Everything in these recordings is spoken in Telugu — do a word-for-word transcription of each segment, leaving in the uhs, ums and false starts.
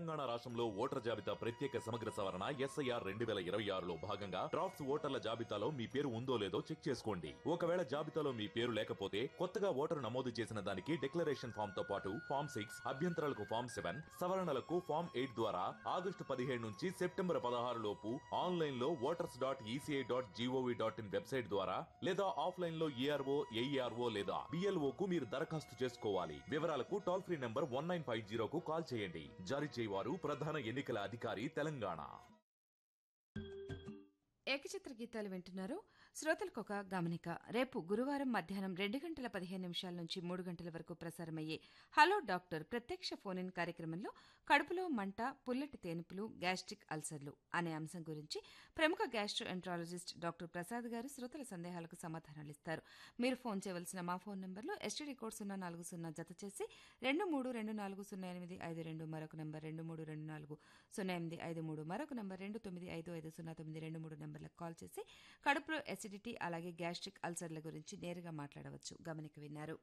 తెలంగాణ రాష్ట్రంలో ఓటర్ జాబితా ప్రత్యేక సమగ్ర సవరణ ఎస్ఐఆర్ రెండు వేల ఇరవై ఆరులో భాగంగా డ్రాఫ్ట్స్ ఓటర్ల జాబితాలో మీ పేరు ఉందో లేదో చెక్ చేసుకోండి. ఒకవేళ జాబితాలో మీ పేరు లేకపోతే కొత్తగా ఓటరు నమోదు చేసిన దానికి డిక్లరేషన్ ఫామ్ తో పాటు ఫామ్ సిక్స్ అభ్యంతరాలకు ఫామ్ సెవెన్ సవరణలకు ఫామ్ ఎయిట్ ద్వారా ఆగస్టు పదిహేడు నుంచి సెప్టెంబర్ పదహారు లోపు ఆన్లైన్ లో voters dot ECI dot GOV dot in website ద్వారా లేదా ఆఫ్లైన్ లో ఈఆర్ఓ ఏఈఆర్ఓ లేదా బిఎల్ఓ కు మీరు దరఖాస్తు చేసుకోవాలి. వివరాలకు toll free number one nine five జీరోకు call చేయండి. జారీ చేయవారు ప్రధాన ఎన్నికల అధికారి తెలంగాణ. ఏకచిత్ర గీతాలు వింటున్నారు. శ్రోతలకు ఒక గమనిక. రేపు గురువారం మధ్యాహ్నం రెండు గంటల పదిహేను నిమిషాల నుంచి మూడు గంటల వరకు ప్రసారమయ్యే హలో డాక్టర్ ప్రత్యక్ష ఫోన్ ఇన్ కార్యక్రమంలో కడుపులో మంట, పుల్లటి తేనుపులు, గ్యాస్ట్రిక్ అల్సర్లు అనే అంశం గురించి ప్రముఖ గ్యాస్ట్రో ఎంట్రాలజిస్ట్ డాక్టర్ ప్రసాద్ గారు శ్రోతల సందేహాలకు సమాధానాలిస్తారు. మీరు ఫోన్ చేయవలసిన మా ఫోన్ నంబర్లు ఎస్టీడీ కోడ్ సున్నా నాలుగు సున్నా జత చేసి రెండు మూడు రెండు నాలుగు సున్నా ఎనిమిది ఐదు రెండు మరొక నంబర్ రెండు మూడు రెండు నాలుగు సున్నా ఎనిమిది ఐదు మూడు మరొక నంబర్ రెండు తొమ్మిది ఐదు ఐదు సున్నా తొమ్మిది రెండు మూడు నంబర్ కాల్ చేసి కడుపులో ఎసిడిటీ అలాగే గ్యాస్ట్రిక్ అల్సర్ల గురించి నేరుగా మాట్లాడవచ్చు. గమనిక విన్నారు.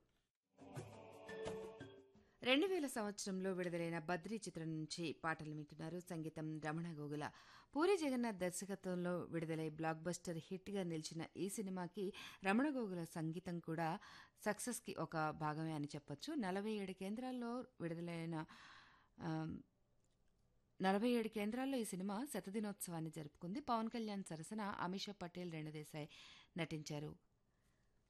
రెండు వేల సంవత్సరంలో విడుదలైన బద్రీ చిత్రం నుంచి పాటలు వింటున్నారు. సంగీతం రమణ గోగుల. పూరి జగన్నాథ్ దర్శకత్వంలో విడుదలై బ్లాక్ బస్టర్ హిట్ గా నిలిచిన ఈ సినిమాకి రమణ గోగుల సంగీతం కూడా సక్సెస్ కి ఒక భాగమే అని చెప్పొచ్చు. నలభై ఏడు కేంద్రాల్లో విడుదలైన నలభై ఏడు కేంద్రాల్లో ఈ సినిమా శతదినోత్సవాన్ని జరుపుకుంది. పవన్ కళ్యాణ్ సరసన అమిషా పటేల్, రేణుదేశాయ్ నటించారు.